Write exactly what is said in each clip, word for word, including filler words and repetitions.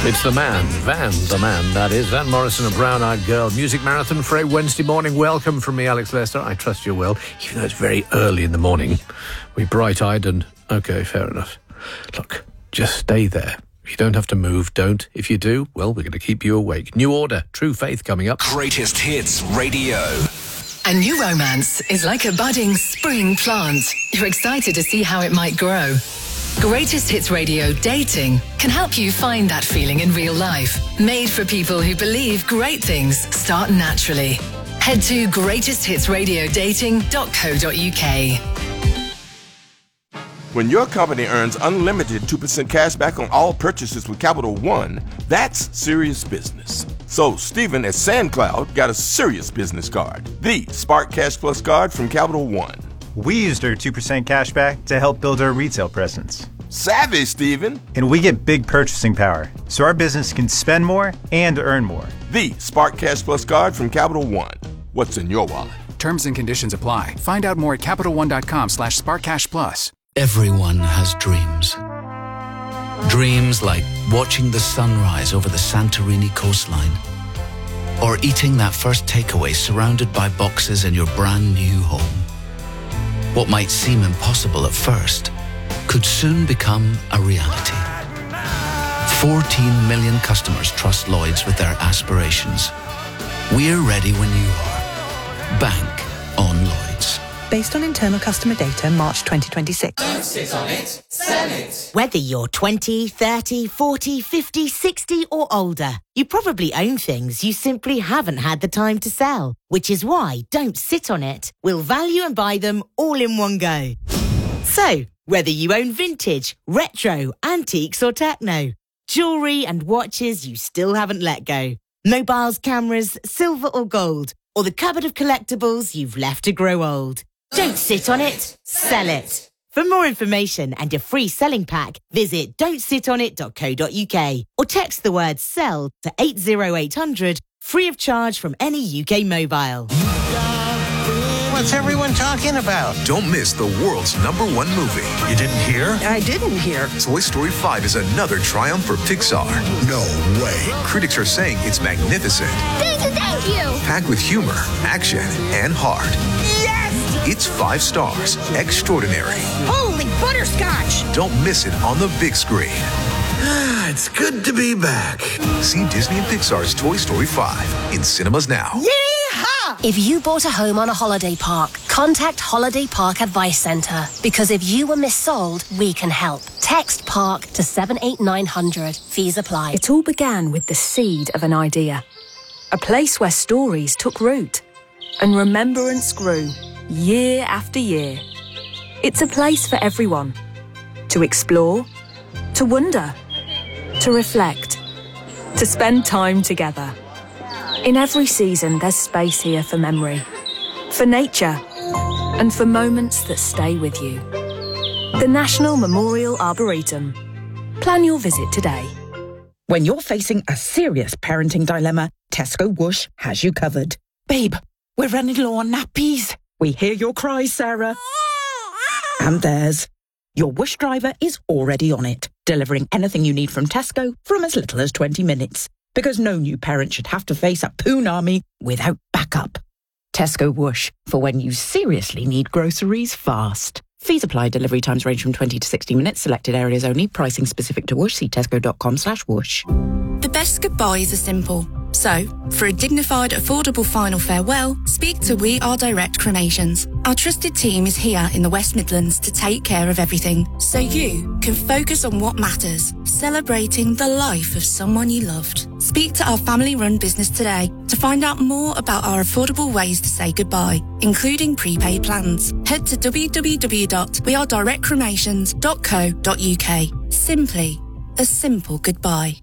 It's the man, Van, the man, that is. Van Morrison, A Brown-Eyed Girl. Music Marathon for a Wednesday morning. Welcome from me, Alex Lester. I trust you're well, even though it's very early in the morning. We're bright-eyed and... OK, fair enough. Look, just stay there. You don't have to move, don't. If you do, well, we're going to keep you awake. New Order, True Faith coming up. Greatest Hits Radio. A new romance is like a budding spring plant. You're excited to see how it might grow. Greatest Hits Radio Dating can help you find that feeling in real life. Made for people who believe great things start naturally. Head to greatest hits radio dating dot co dot uk. When your company earns unlimited two percent cash back on all purchases with Capital One, that's serious business. So Stephen at SandCloud got a serious business card, the Spark Cash Plus card from Capital One. We used our two percent cash back to help build our retail presence. Savvy, Stephen. And we get big purchasing power, so our business can spend more and earn more. The Spark Cash Plus card from Capital One. What's in your wallet? Terms and conditions apply. Find out more at capital one dot com slash spark cash plus. Everyone has dreams. Dreams like watching the sunrise over the Santorini coastline, or eating that first takeaway surrounded by boxes in your brand new home. What might seem impossible at first could soon become a reality. fourteen million customers trust Lloyds with their aspirations. We're ready when you are. Bank on Lloyds. Based on internal customer data, March twenty twenty-six. Don't sit on it, sell it. Whether you're twenty, thirty, forty, fifty, sixty or older, you probably own things you simply haven't had the time to sell. Which is why Don't Sit on It will value and buy them all in one go. So, whether you own vintage, retro, antiques or techno, jewellery and watches you still haven't let go, mobiles, cameras, silver or gold, or the cupboard of collectibles you've left to grow old. Don't sit on it, sell it. For more information and a free selling pack, visit don't sit on it dot co dot uk or text the word SELL to eight zero eight hundred, free of charge from any U K mobile. What's everyone talking about? Don't miss the world's number one movie. You didn't hear? I didn't hear. Toy Story five is another triumph for Pixar. No way. Critics are saying it's magnificent. Thank you, thank you. Packed with humor, action, and heart. Yes! It's five stars. Extraordinary. Holy butterscotch! Don't miss it on the big screen. It's good to be back. See Disney and Pixar's Toy Story five in cinemas now. Yeehaw! If you bought a home on a holiday park, contact Holiday Park Advice Centre. Because if you were missold, we can help. Text PARK to seven eight nine hundred. Fees apply. It all began with the seed of an idea. A place where stories took root and remembrance grew year after year. It's a place for everyone. To explore, to wonder, to reflect, to spend time together. In every season, there's space here for memory, for nature, and for moments that stay with you. The National Memorial Arboretum. Plan your visit today. When you're facing a serious parenting dilemma, Tesco Whoosh has you covered. Babe, we're running low on nappies. We hear your cries, Sarah. And theirs. Your Whoosh driver is already on it, delivering anything you need from Tesco from as little as twenty minutes. Because no new parent should have to face a poon army without backup. Tesco Whoosh, for when you seriously need groceries fast. Fees apply. Delivery times range from twenty to sixty minutes. Selected areas only. Pricing specific to Whoosh. See tesco.com slash whoosh. The best goodbyes are simple. So, for a dignified, affordable final farewell, speak to We Are Direct Cremations. Our trusted team is here in the West Midlands to take care of everything, so you can focus on what matters, celebrating the life of someone you loved. Speak to our family-run business today to find out more about our affordable ways to say goodbye, including prepaid plans. Head to w w w dot we are direct cremations dot co dot uk. Simply a simple goodbye.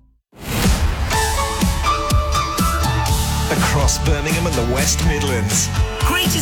Across Birmingham and the West Midlands. Greatest